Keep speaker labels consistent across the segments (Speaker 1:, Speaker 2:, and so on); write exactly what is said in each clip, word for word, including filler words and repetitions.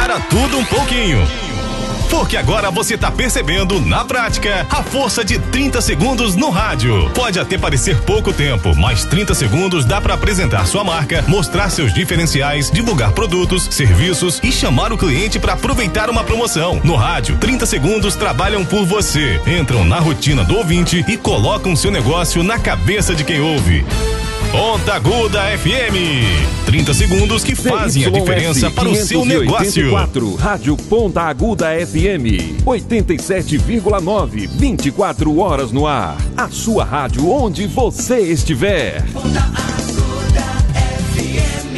Speaker 1: Para tudo um pouquinho. Porque agora você tá percebendo, na prática, a força de trinta segundos no rádio. Pode até parecer pouco tempo, mas trinta segundos dá para apresentar sua marca, mostrar seus diferenciais, divulgar produtos, serviços e chamar o cliente para aproveitar uma promoção. No rádio, trinta segundos trabalham por você. Entram na rotina do ouvinte e colocam seu negócio na cabeça de quem ouve. Ponta Aguda F M. trinta segundos que fazem a diferença para o seu negócio.
Speaker 2: Rádio Ponta Aguda F M. oitenta e sete vírgula nove. vinte e quatro horas no ar. A sua rádio onde você estiver. Ponta Aguda F M.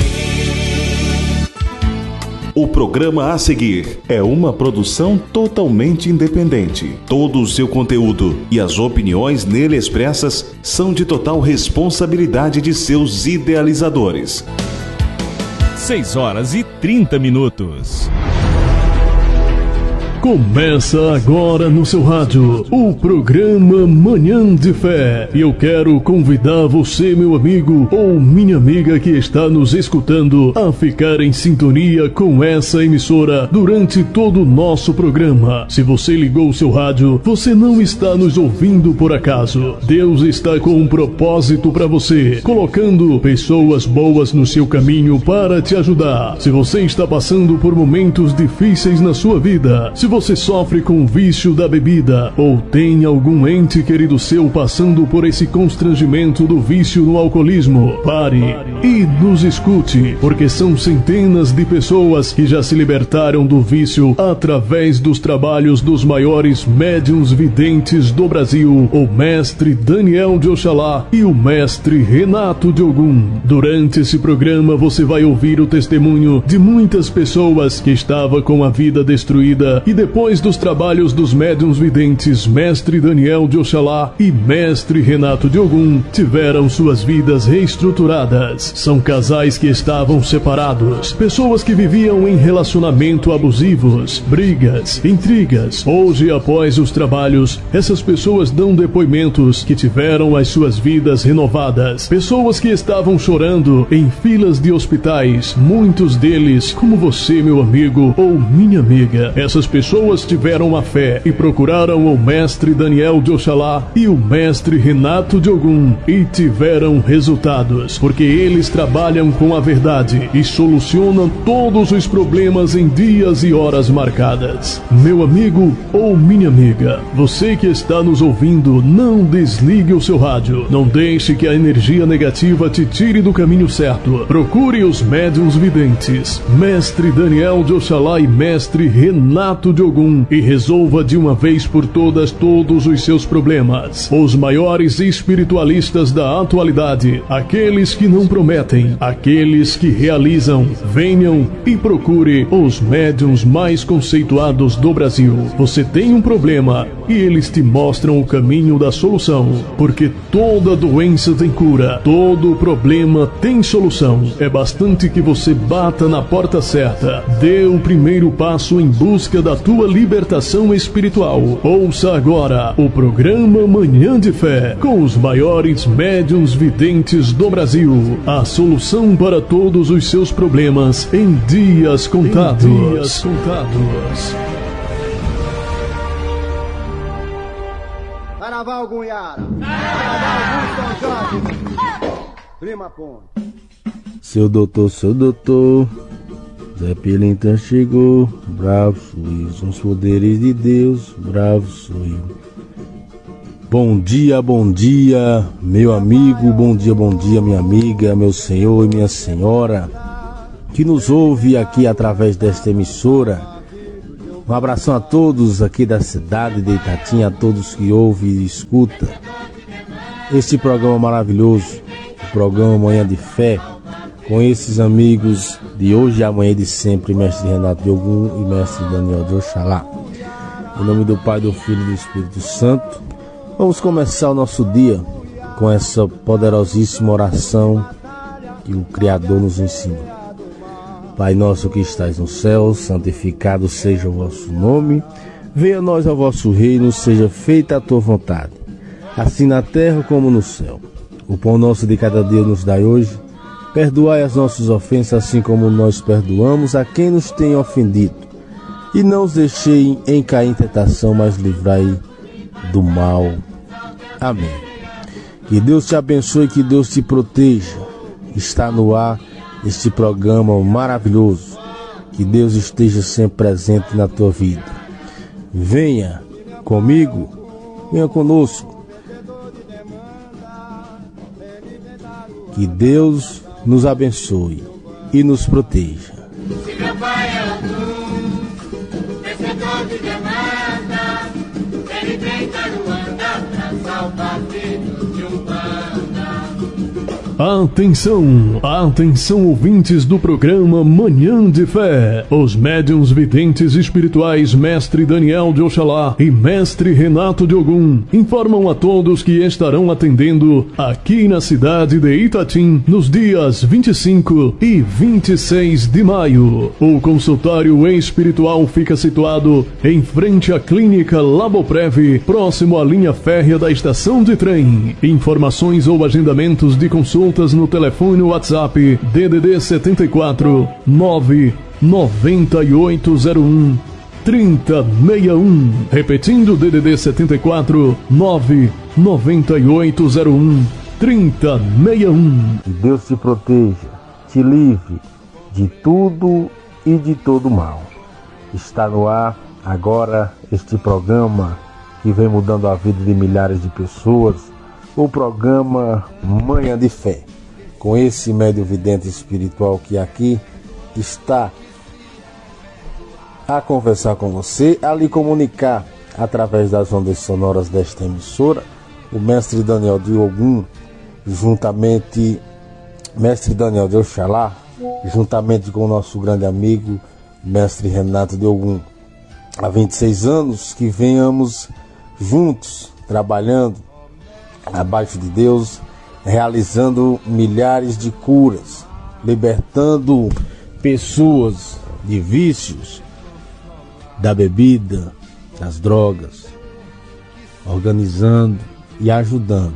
Speaker 3: O programa a seguir é uma produção totalmente independente. Todo o seu conteúdo e as opiniões nele expressas são de total responsabilidade de seus idealizadores.
Speaker 4: seis horas e trinta minutos.
Speaker 5: Começa agora no seu rádio o programa Manhã de Fé. E eu quero convidar você, meu amigo ou minha amiga que está nos escutando, a ficar em sintonia com essa emissora durante todo o nosso programa. Se você ligou o seu rádio, você não está nos ouvindo por acaso. Deus está com um propósito para você, colocando pessoas boas no seu caminho para te ajudar. Se você está passando por momentos difíceis na sua vida, se você sofre com o vício da bebida ou tem algum ente querido seu passando por esse constrangimento do vício no alcoolismo, pare e nos escute, porque são centenas de pessoas que já se libertaram do vício através dos trabalhos dos maiores médiuns videntes do Brasil, o mestre Daniel de Oxalá e o mestre Renato de Ogum. Durante esse programa você vai ouvir o testemunho de muitas pessoas que estavam com a vida destruída e depois dos trabalhos dos médiuns videntes mestre Daniel de Oxalá e mestre Renato de Ogum tiveram suas vidas reestruturadas. São casais que estavam separados, pessoas que viviam em relacionamento abusivos, brigas, intrigas. Hoje, após os trabalhos, essas pessoas dão depoimentos que tiveram as suas vidas renovadas. Pessoas que estavam chorando em filas de hospitais, muitos deles como você, meu amigo ou minha amiga. Essas pessoas tiveram a fé e procuraram o mestre Daniel de Oxalá e o mestre Renato de Ogum e tiveram resultados, porque eles trabalham com a verdade e solucionam todos os problemas em dias e horas marcadas. Meu amigo ou minha amiga, você que está nos ouvindo, não desligue o seu rádio, não deixe que a energia negativa te tire do caminho certo. Procure os médiuns videntes, mestre Daniel de Oxalá e mestre Renato de Ogum, e resolva de uma vez por todas todos os seus problemas. Os maiores espiritualistas da atualidade, aqueles que não prometem, aqueles que realizam, venham e procure os médiuns mais conceituados do Brasil. Você tem um problema e eles te mostram o caminho da solução, porque toda doença tem cura, todo problema tem solução. É bastante que você bata na porta certa, dê o primeiro passo em busca da tua libertação espiritual. Ouça agora o programa Manhã de Fé com os maiores médiuns videntes do Brasil. A solução para todos os seus problemas em dias contados. Em dias contados.
Speaker 6: Carnaval Gunhara. Carnaval São Jorge. Prima Ponte.
Speaker 7: Seu doutor, seu doutor, Zé Pilintra chegou, bravo sou eu, são os poderes de Deus, bravo sou eu. Bom dia, bom dia, meu amigo, bom dia, bom dia, minha amiga, meu senhor e minha senhora, que nos ouve aqui através desta emissora. Um abração a todos aqui da cidade de Itatinga, a todos que ouvem e escutam este programa maravilhoso, o programa Manhã de Fé, com esses amigos de hoje, amanhã e de sempre, mestre Renato de Ogum e mestre Daniel de Oxalá. Em nome do Pai, do Filho e do Espírito Santo, vamos começar o nosso dia com essa poderosíssima oração que o Criador nos ensina. Pai nosso que estais no céu, santificado seja o vosso nome, venha a nós o vosso reino, seja feita a tua vontade, assim na terra como no céu. O pão nosso de cada dia nos dai hoje, Perdoai as nossas ofensas, assim como nós perdoamos a quem nos tem ofendido. E não os deixei em cair em tentação, mas livrai do mal. Amém. Que Deus te abençoe, que Deus te proteja. Está no ar este programa maravilhoso. Que Deus esteja sempre presente na tua vida. Venha comigo, venha conosco. Que Deus nos abençoe e nos proteja.
Speaker 8: Se meu pai é algum vencedor de demanda, ele vem taruanda pra salvar filhos de um banda.
Speaker 5: Atenção, atenção ouvintes do programa Manhã de Fé. Os médiuns videntes espirituais Mestre Daniel de Oxalá e Mestre Renato de Ogum informam a todos que estarão atendendo aqui na cidade de Itatim nos dias vinte e cinco e vinte e seis de maio. O consultório espiritual fica situado em frente à Clínica Laboprev, próximo à linha férrea da estação de trem. Informações ou agendamentos de consulta no telefone WhatsApp D D D setenta e quatro nove nove oito zero um três zero seis um. Repetindo, D D D setenta e quatro nove nove oito zero um três zero seis um.
Speaker 7: Que Deus te proteja, te livre de tudo e de todo mal. Está no ar agora este programa que vem mudando a vida de milhares de pessoas, o programa Manhã de Fé, com esse médium vidente espiritual que aqui está a conversar com você, a lhe comunicar através das ondas sonoras desta emissora, o Mestre Daniel de Ogum, juntamente Mestre Daniel de Oxalá, juntamente com o nosso grande amigo Mestre Renato de Ogum. Há vinte e seis anos que venhamos juntos, trabalhando abaixo de Deus, realizando milhares de curas, libertando pessoas de vícios, da bebida, das drogas, organizando e ajudando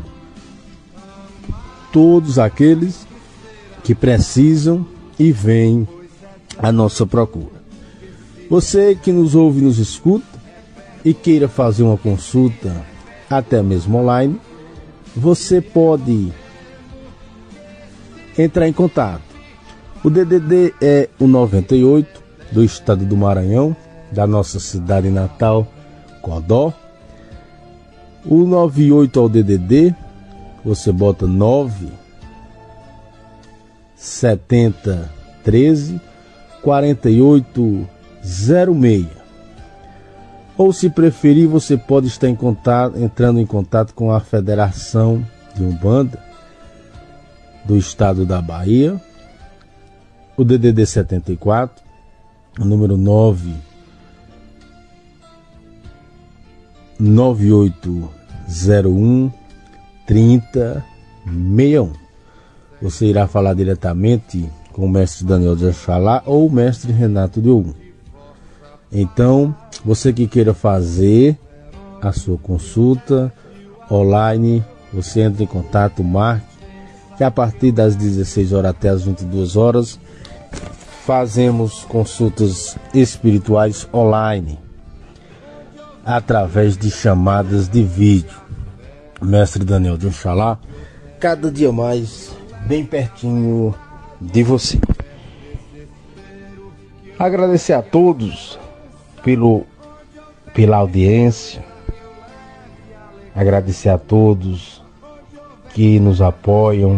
Speaker 7: todos aqueles que precisam e vêm à nossa procura. Você que nos ouve e nos escuta e queira fazer uma consulta, até mesmo online, você pode entrar em contato. O D D D é o noventa e oito do estado do Maranhão, da nossa cidade natal, Codó. O noventa e oito ao D D D, você bota nove setenta treze quarenta e oito zero seis. Ou, se preferir, você pode estar em contato, entrando em contato com a Federação de Umbanda do estado da Bahia, o D D D setenta e quatro, o número nove nove oito zero um trinta sessenta e um. Você irá falar diretamente com o Mestre Daniel de Oxalá ou o Mestre Renato de Ogum. Então, você que queira fazer a sua consulta online, você entra em contato, marque, que a partir das dezesseis horas até as vinte e duas horas, fazemos consultas espirituais online, através de chamadas de vídeo. Mestre Daniel de Oxalá, cada dia mais, bem pertinho de você. Agradecer a todos pelo, pela audiência, agradecer a todos que nos apoiam,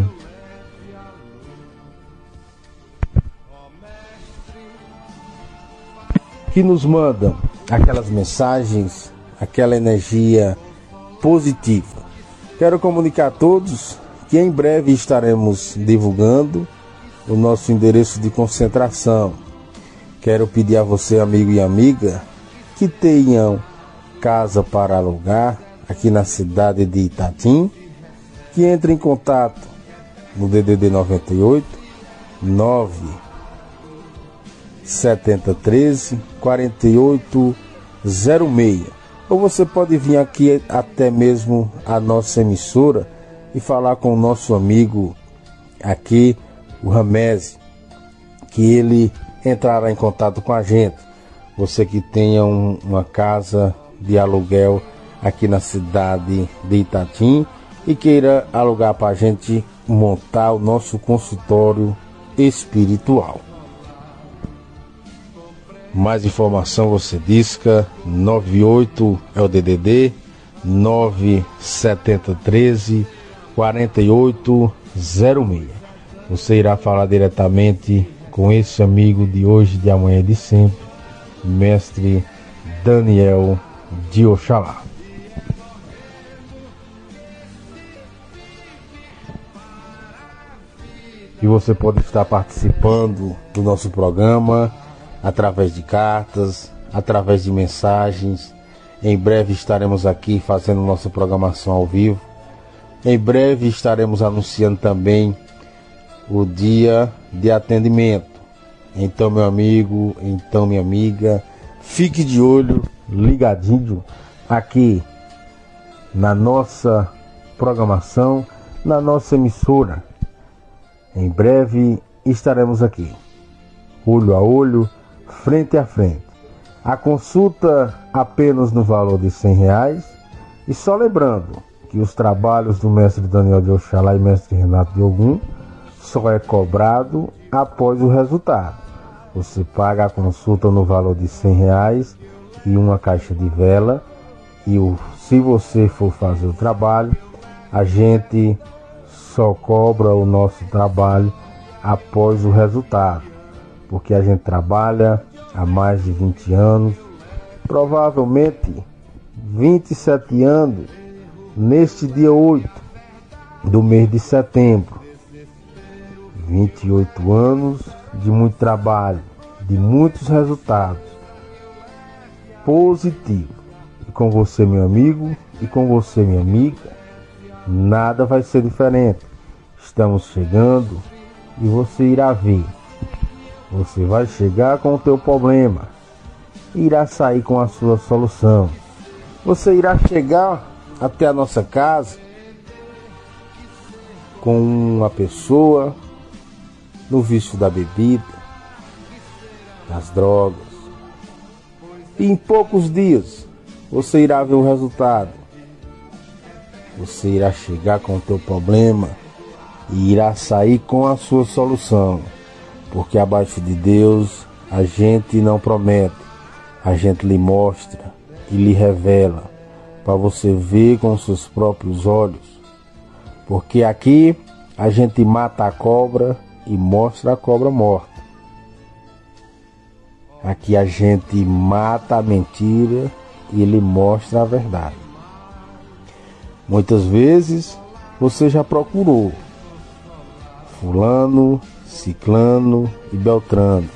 Speaker 7: que nos mandam aquelas mensagens, aquela energia positiva. Quero comunicar a todos que em breve estaremos divulgando o nosso endereço de concentração. Quero pedir a você, amigo e amiga, que tenham casa para alugar aqui na cidade de Itatim, que entre em contato no D D D noventa e oito nove setenta treze quarenta e oito zero seis. Ou você pode vir aqui até mesmo a nossa emissora e falar com o nosso amigo aqui, o Ramese, que ele entrará em contato com a gente. Você que tenha um, uma casa de aluguel aqui na cidade de Itatim e queira alugar para a gente montar o nosso consultório espiritual. Mais informação você disca nove oito é o D D D nove sete zero um três quatro oito zero seis. Você irá falar diretamente com esse amigo de hoje, de amanhã e de sempre, mestre Daniel de Oxalá. E você pode estar participando do nosso programa através de cartas, através de mensagens. Em breve estaremos aqui fazendo nossa programação ao vivo. Em breve estaremos anunciando também o dia de atendimento. Então, meu amigo, então, minha amiga, fique de olho, ligadinho aqui na nossa programação, na nossa emissora. Em breve estaremos aqui, olho a olho, frente a frente. A consulta apenas no valor de cem reais. E só lembrando que os trabalhos do mestre Daniel de Oxalá e mestre Renato de Ogum só é cobrado após o resultado. Você paga a consulta no valor de cem reais e uma caixa de vela. E o, se você for fazer o trabalho, a gente só cobra o nosso trabalho após o resultado, porque a gente trabalha há mais de vinte anos, provavelmente vinte e sete anos, neste dia oito do mês de setembro. vinte e oito anos de muito trabalho, de muitos resultados positivos. E com você, meu amigo, e com você, minha amiga, nada vai ser diferente. Estamos chegando e você irá ver. Você vai chegar com o teu problema, irá sair com a sua solução. Você irá chegar até a nossa casa com uma pessoa no vício da bebida, das drogas. E em poucos dias você irá ver o resultado. Você irá chegar com o teu problema e irá sair com a sua solução. Porque abaixo de Deus a gente não promete, a gente lhe mostra e lhe revela para você ver com seus próprios olhos. Porque aqui a gente mata a cobra e mostra a cobra morta. Aqui a gente mata a mentira e lhe mostra a verdade. Muitas vezes você já procurou fulano, ciclano e beltrano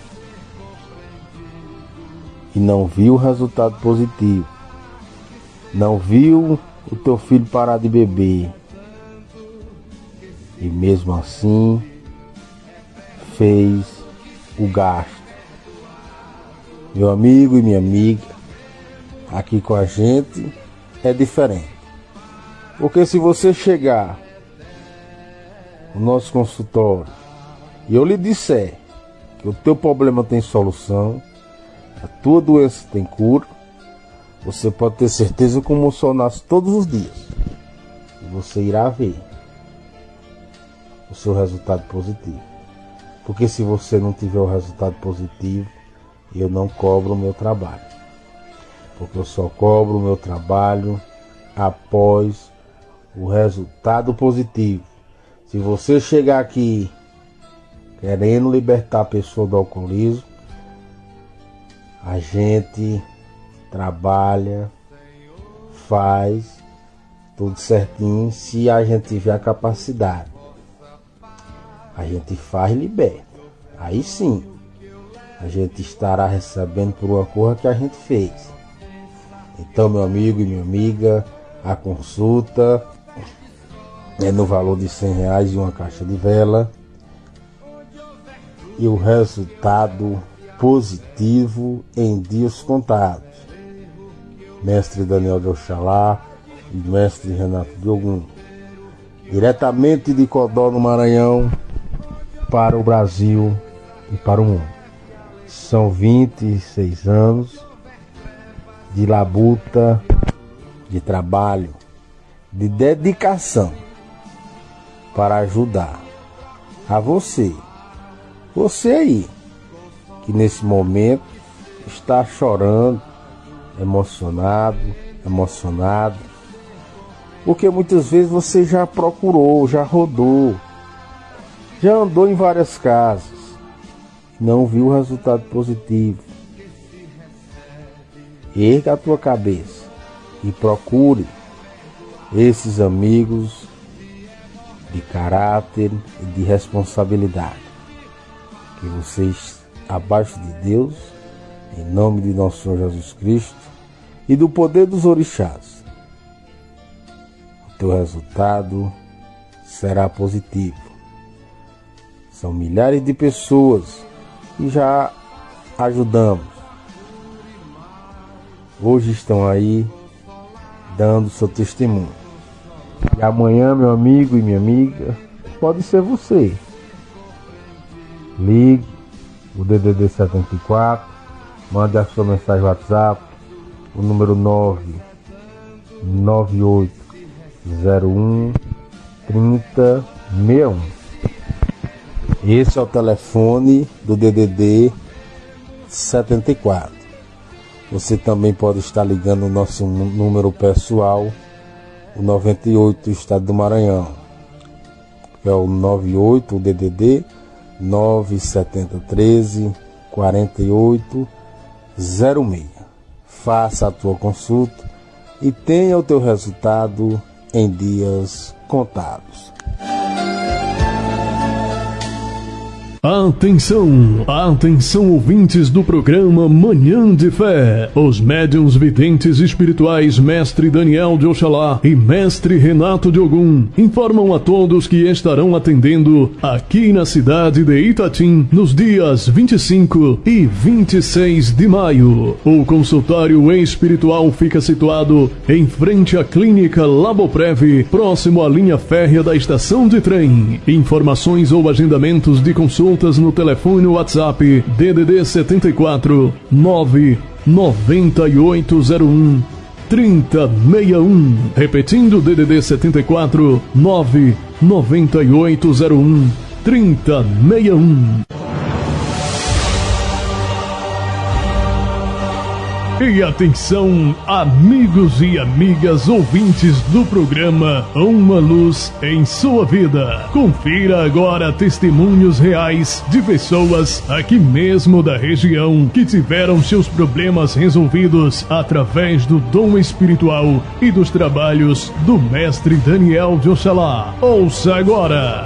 Speaker 7: e não viu o resultado positivo. Não viu o teu filho parar de beber. E mesmo assim fez o gasto. Meu amigo e minha amiga, aqui com a gente é diferente. Porque se você chegar no nosso consultório e eu lhe disser que o teu problema tem solução, a tua doença tem cura, você pode ter certeza que o moção nasce todos os dias. E você irá ver o seu resultado positivo. Porque se você não tiver o resultado positivo, eu não cobro o meu trabalho. Porque eu só cobro o meu trabalho após o resultado positivo. Se você chegar aqui querendo libertar a pessoa do alcoolismo, a gente trabalha, faz tudo certinho. Se a gente tiver a capacidade, a gente faz e liberta. Aí sim, a gente estará recebendo por uma coisa que a gente fez. Então, meu amigo e minha amiga, a consulta é no valor de cem reais e uma caixa de vela. E o resultado positivo em dias contados. Mestre Daniel de Oxalá e mestre Renato de Ogum. Diretamente de Codó, no Maranhão, para o Brasil e para o mundo. São vinte e seis anos de labuta, de trabalho, de dedicação para ajudar a você, você aí, que nesse momento está chorando, emocionado, emocionado, porque muitas vezes você já procurou, já rodou, já andou em várias casas, não viu o resultado positivo. Erga a tua cabeça e procure esses amigos de caráter e de responsabilidade, que vocês, abaixo de Deus, em nome de nosso Senhor Jesus Cristo e do poder dos orixás, o teu resultado será positivo. São milhares de pessoas que já ajudamos. Hoje estão aí dando seu testemunho. E amanhã, meu amigo e minha amiga, pode ser você. Ligue o D D D setenta e quatro, mande a sua mensagem WhatsApp, o número nove nove oito zero um três zero seis um. Esse é o telefone do D D D setenta e quatro. Você também pode estar ligando o nosso número pessoal, o noventa e oito do estado do Maranhão, que é o noventa e oito, o D D D nove sete zero um três quatro oito zero seis. Faça a tua consulta e tenha o teu resultado em dias contados.
Speaker 5: Atenção, atenção ouvintes do programa Manhã de Fé. Os médiuns videntes espirituais Mestre Daniel de Oxalá e Mestre Renato de Ogum informam a todos que estarão atendendo aqui na cidade de Itatim nos dias vinte e cinco e vinte e seis de maio. O consultório espiritual fica situado em frente à Clínica Laboprev, próximo à linha férrea da estação de trem. Informações ou agendamentos de consulta no telefone WhatsApp D D D setenta e quatro nove nove oito zero um três zero seis um. Repetindo, D D D setenta e quatro nove nove oito zero um três zero seis um. E atenção, amigos e amigas ouvintes do programa Uma Luz em Sua Vida. Confira agora testemunhos reais de pessoas aqui mesmo da região que tiveram seus problemas resolvidos através do dom espiritual e dos trabalhos do Mestre Daniel de Oxalá. Ouça agora!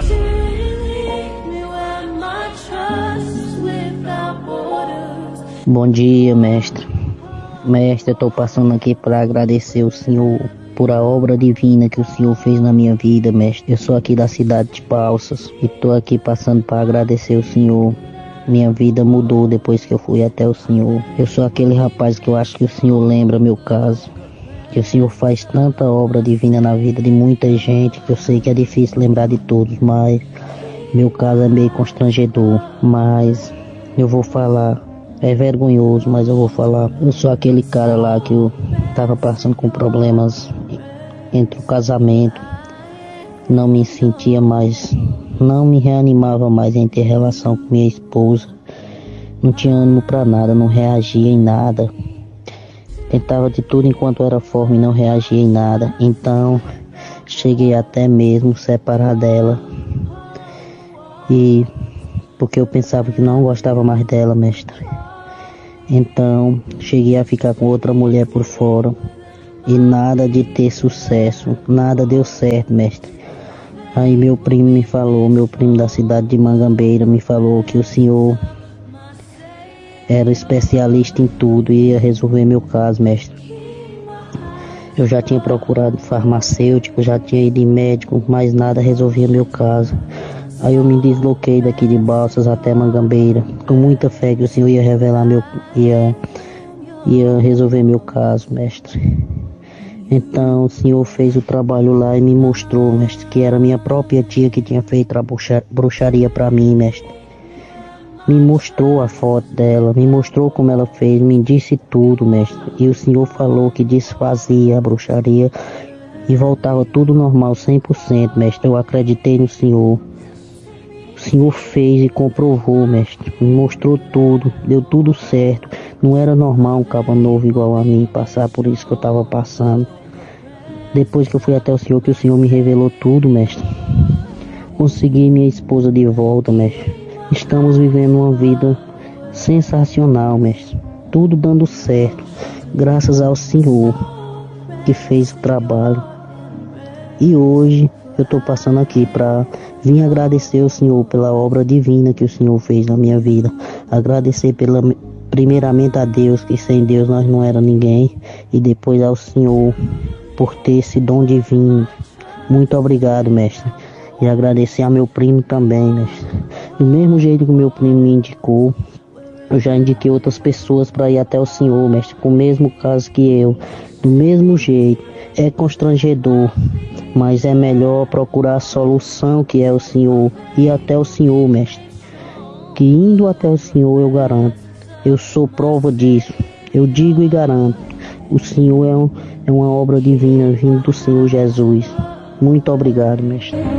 Speaker 9: Bom dia, mestre. Mestre, eu estou passando aqui para agradecer o Senhor por a obra divina que o Senhor fez na minha vida, mestre. Eu sou aqui da cidade de Balsas e estou aqui passando para agradecer o Senhor. Minha vida mudou depois que eu fui até o Senhor. Eu sou aquele rapaz que eu acho que o Senhor lembra meu caso. Que o Senhor faz tanta obra divina na vida de muita gente que eu sei que é difícil lembrar de todos, mas meu caso é meio constrangedor. Mas eu vou falar. É vergonhoso, mas eu vou falar. Eu sou aquele cara lá que eu tava passando com problemas entre o casamento. Não me sentia mais, não me reanimava mais em ter relação com minha esposa. Não tinha ânimo pra nada, não reagia em nada. Tentava de tudo enquanto era forma e não reagia em nada. Então, cheguei até mesmo separar dela. E porque eu pensava que não gostava mais dela, mestre. Então, cheguei a ficar com outra mulher por fora. E nada de ter sucesso, nada deu certo, mestre. Aí meu primo me falou, meu primo da cidade de Mangambeira me falou que o senhor era especialista em tudo e ia resolver meu caso, mestre. Eu já tinha procurado farmacêutico, já tinha ido em médico, mas nada resolvia meu caso. Aí eu me desloquei daqui de Balsas até Mangambeira, com muita fé que o Senhor ia revelar meu, ia, ia resolver meu caso, mestre. Então o Senhor fez o trabalho lá e me mostrou, mestre, que era minha própria tia que tinha feito a bruxa, bruxaria para mim, mestre. Me mostrou a foto dela, me mostrou como ela fez, me disse tudo, mestre. E o Senhor falou que desfazia a bruxaria e voltava tudo normal, cem por cento, mestre. Eu acreditei no Senhor. O Senhor fez e comprovou, mestre. Me mostrou tudo, deu tudo certo. Não era normal um cabo novo igual a mim passar por isso que eu estava passando. Depois que eu fui até o Senhor, que o Senhor me revelou tudo, mestre. Consegui minha esposa de volta, mestre. Estamos vivendo uma vida sensacional, mestre. Tudo dando certo, graças ao Senhor que fez o trabalho. E hoje eu estou passando aqui para vir agradecer ao Senhor pela obra divina que o Senhor fez na minha vida. Agradecer pela, primeiramente a Deus, que sem Deus nós não era ninguém. E depois ao Senhor por ter esse dom divino. Muito obrigado, mestre. E agradecer a meu primo também, mestre. Do mesmo jeito que o meu primo me indicou, eu já indiquei outras pessoas para ir até o Senhor, mestre, com o mesmo caso que eu. Do mesmo jeito, é constrangedor, mas é melhor procurar a solução, que é o Senhor. Ir até o Senhor, mestre. Que indo até o Senhor eu garanto. Eu sou prova disso. Eu digo e garanto. O Senhor é, um, é uma obra divina vindo do Senhor Jesus. Muito obrigado, mestre.